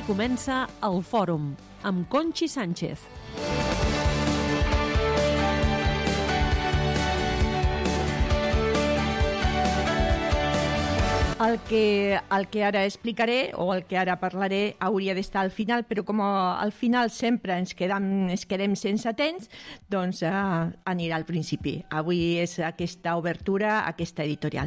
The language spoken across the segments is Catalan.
Aquí comença el Fòrum, amb Conxi Sánchez. El que ara explicaré o el que ara parlaré hauria d'estar al final, però com al final sempre ens quedem sense temps, doncs anirà al principi. Avui és aquesta obertura, aquesta editorial.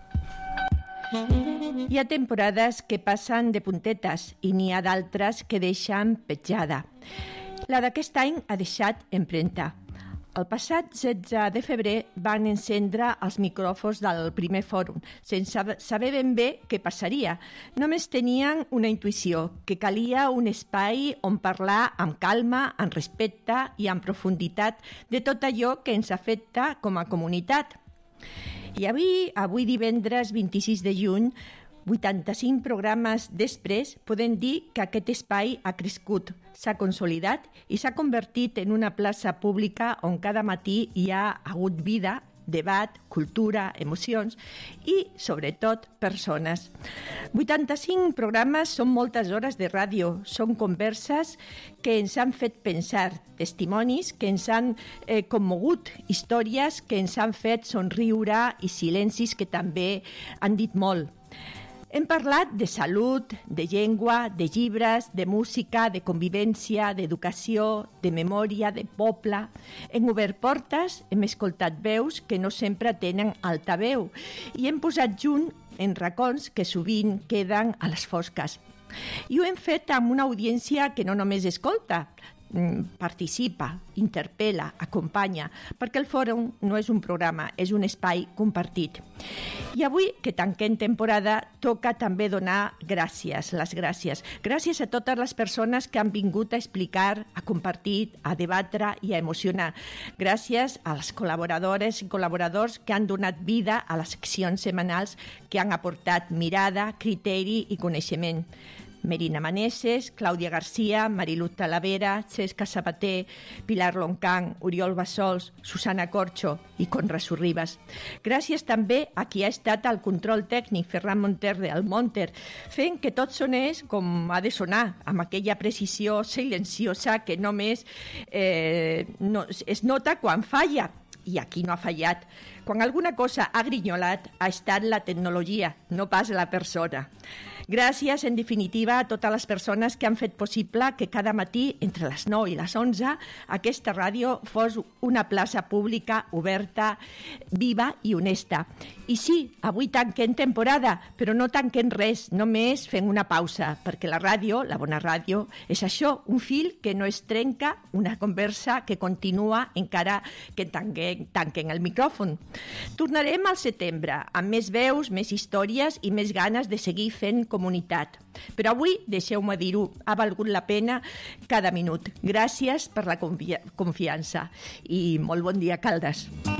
Hi ha temporades que passen de puntetes i n'hi ha d'altres que deixen petjada. La d'aquest any ha deixat empremta. El passat 16 de febrer van encendre els micròfons del primer fòrum, sense saber ben bé què passaria. Només tenien una intuïció, que calia un espai on parlar amb calma, amb respecte i amb profunditat de tot allò que ens afecta com a comunitat. I avui divendres 26 de juny, 85 programes després, podem dir que aquest espai ha crescut, s'ha consolidat i s'ha convertit en una plaça pública on cada matí hi ha hagut vida, debat, cultura, emocions i, sobretot, persones. 85 programes són moltes hores de ràdio, són converses que ens han fet pensar, testimonis que ens han commogut, històries que ens han fet somriure i silencis que també han dit molt. Hem parlat de salut, de llengua, de llibres, de música, de convivència, d'educació, de memòria, de poble. Hem obert portes, hem escoltat veus que no sempre tenen altaveu i hem posat junt en racons que sovint queden a les fosques. I ho hem fet amb una audiència que no només escolta, participa, interpel·la, acompanya, perquè el fòrum no és un programa, és un espai compartit. I avui, que tanquem temporada, toca també donar gràcies, les gràcies. Gràcies a totes les persones que han vingut a explicar, a compartir, a debatre i a emocionar. Gràcies a les col·laboradores i col·laboradors que han donat vida a les seccions setmanals que han aportat mirada, criteri i coneixement. Merina Maneses, Clàudia Garcia, Marilut Talavera, Cesca Sabater, Pilar Loncan, Oriol Bassols, Susana Corcho i Conra Sorribas. Gràcies també a qui ha estat al control tècnic, Ferran Monterde, el Monter, fent que tot sonés com ha de sonar, amb aquella precisió silenciosa que només es nota quan falla. I aquí no ha fallat. Quan alguna cosa ha grinyolat, ha estat la tecnologia, no pas la persona. Gràcies, en definitiva, a totes les persones que han fet possible que cada matí, entre les 9 i les 11, aquesta ràdio fos una plaça pública oberta, viva i honesta. I sí, avui tanquem temporada, però no tanquem res, només fem una pausa, perquè la ràdio, la bona ràdio, és això, un fil que no es trenca, una conversa que continua encara que tanquen el micròfon. Tornarem al setembre, amb més veus, més històries i més ganes de seguir fent comunitat. Però avui, deixeu-me dir-ho, ha valgut la pena cada minut. Gràcies per la confiança i molt bon dia, Caldes.